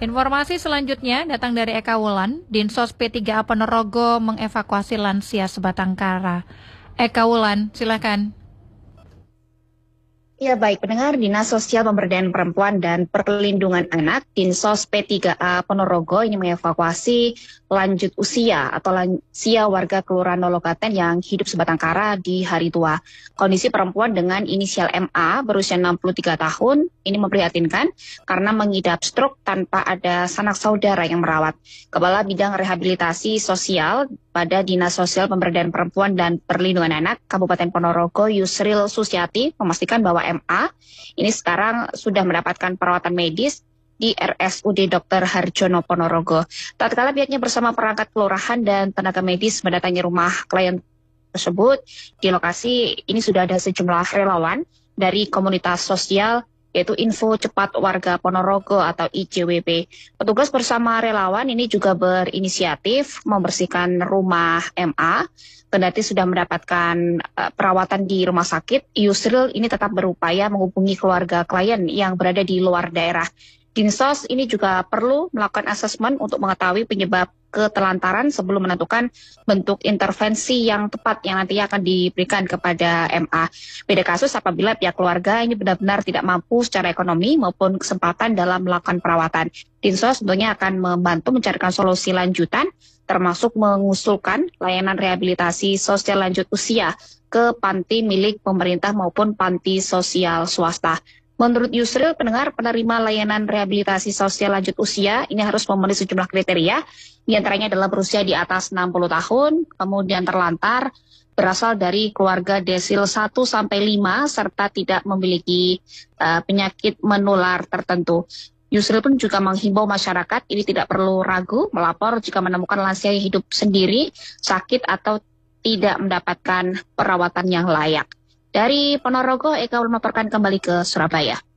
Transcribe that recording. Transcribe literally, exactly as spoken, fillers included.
Informasi selanjutnya datang dari Eka Wulan. Dinsos P tiga A Ponorogo mengevakuasi lansia sebatang kara. Eka Wulan, silakan. Ya baik, pendengar Dinas Sosial Pemberdayaan Perempuan dan Perlindungan Anak Dinsos P tiga A Ponorogo ini mengevakuasi lanjut usia atau lansia warga Kelurahan Nologaten yang hidup sebatang kara di hari tua. Kondisi perempuan dengan inisial M A berusia enam puluh tiga tahun ini memprihatinkan karena mengidap stroke tanpa ada sanak saudara yang merawat. Kepala Bidang Rehabilitasi Sosial pada Dinas Sosial Pemberdayaan Perempuan dan Perlindungan Anak Kabupaten Ponorogo Yusril Susiati memastikan bahwa M A ini sekarang sudah mendapatkan perawatan medis di R S U D Dokter Harjono Ponorogo. Tatkala pihaknya bersama perangkat kelurahan dan tenaga medis mendatangi rumah klien tersebut, di lokasi ini sudah ada sejumlah relawan dari komunitas sosial yaitu Info Cepat Warga Ponorogo atau I C W P. Petugas bersama relawan ini juga berinisiatif membersihkan rumah M A. Kendati sudah mendapatkan uh, perawatan di rumah sakit, Yusril ini tetap berupaya menghubungi keluarga klien yang berada di luar daerah. Dinsos ini juga perlu melakukan asesmen untuk mengetahui penyebab ketelantaran sebelum menentukan bentuk intervensi yang tepat yang nantinya akan diberikan kepada M A. Beda kasus apabila pihak keluarga ini benar-benar tidak mampu secara ekonomi maupun kesempatan dalam melakukan perawatan. Dinsos tentunya akan membantu mencarikan solusi lanjutan, termasuk mengusulkan layanan rehabilitasi sosial lanjut usia ke panti milik pemerintah maupun panti sosial swasta. Menurut Yusril, pendengar penerima layanan rehabilitasi sosial lanjut usia ini harus memenuhi sejumlah kriteria, di antaranya adalah berusia di atas enam puluh tahun, kemudian terlantar, berasal dari keluarga desil satu sampai lima, serta tidak memiliki uh, penyakit menular tertentu. Yusril pun juga menghimbau masyarakat ini tidak perlu ragu melapor jika menemukan lansia yang hidup sendiri, sakit atau tidak mendapatkan perawatan yang layak. Dari Ponorogo, Eka melaporkan kembali ke Surabaya.